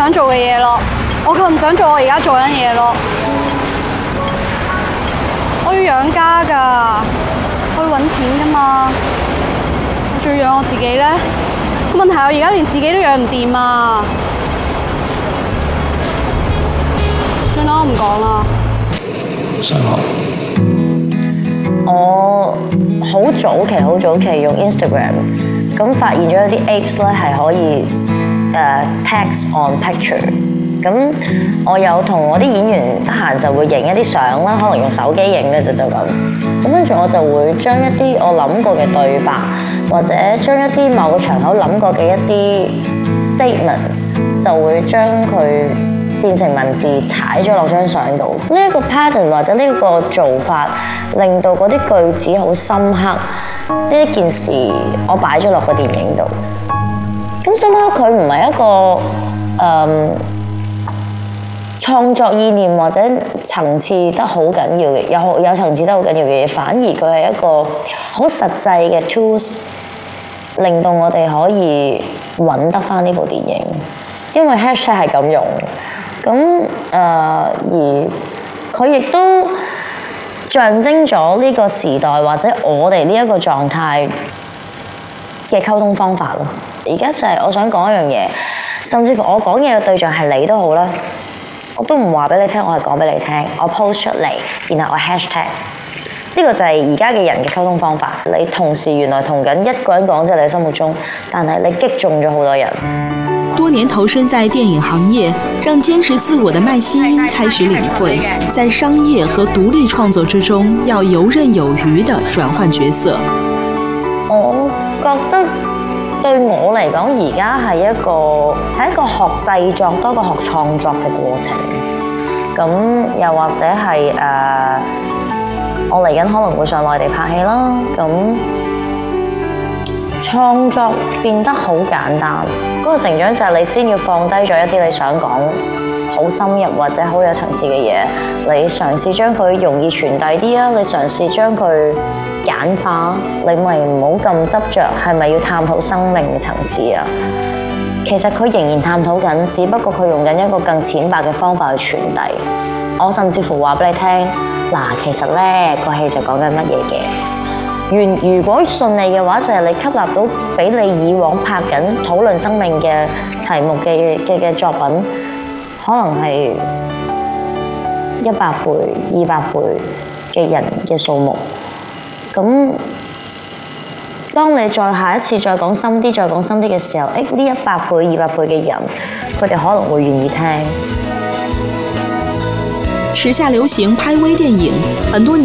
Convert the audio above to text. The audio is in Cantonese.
想做嘅嘢咯，我夠唔想做我而家做緊嘢咯。我要養家㗎，我要揾錢㗎嘛，我仲要養我自己咧。個問題我而家連自己都養唔掂啊！算啦，我唔講啦。 想學。 我好早期用 Instagram， 咁發現咗一啲 apps 咧係可以text on picture。咁我有同我啲演員得閒就會影一啲相啦，可能用手機影嘅就咁。咁跟住我就會將一啲我諗過嘅對白，或者將一啲某個場口諗過嘅一啲 statement， 就會將佢變成文字踩咗落張相度。呢一個 pattern 或者呢個做法，令到嗰啲句子好深刻。呢一件事我擺咗落個電影度。咁深刻佢唔係一個創作意念或者層次得好緊要嘅，有層次得好緊要嘅嘢，反而佢係一個好實際嘅 tools， 令到我哋可以揾得返呢部電影。因為 hashtag 係咁用，咁而佢亦都象徵咗呢個時代或者我哋呢一個狀態嘅溝通方法咯。而家就係我想講一樣嘢，甚至乎我講嘢嘅對象係你都好啦，我都唔話俾你聽，我係講俾你聽，我 post 出嚟，然後我 hashtag。呢個就係而家嘅人嘅溝通方法。你同時原來同緊一個人講在你心目中，但係你擊中咗好多人。 多年投身在電影行業，讓堅持自我的麥希茵開始領會，在商業和獨立創作之中，要游刃有餘地轉換角色。 我覺得對我嚟講，而家係一個學製作多過學創作嘅過程。咁又或者係我嚟緊可能會上內地拍戲啦。咁創作變得好簡單，嗰個成長就係你先要放低咗一啲你想講好深入或者好有層次嘅嘢，你嘗試將佢容易傳遞啲啊，你嘗試將佢簡化，你咪唔好咁執着係咪要探討生命嘅層次啊？其實佢仍然探討緊，只不過佢用緊一個更淺白嘅方法去傳遞。我甚至乎話俾你聽，嗱，其實咧個戲就講緊乜嘢嘅。如果順利嘅話，就係你吸納到比你以往拍緊討論生命嘅題目嘅作品，可能係100倍、200倍嘅人嘅數目。咁當你再下一次再講深啲嘅時候，呢100倍、200倍嘅人，佢哋可能會願意聽。 時下流行拍微電影，很多年